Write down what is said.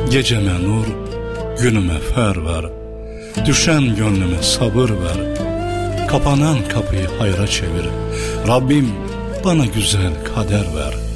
Geceme nur, günüme fer ver. Düşen gönlüme sabır ver. Kapanan kapıyı hayra çevir. Rabbim bana güzel kader ver.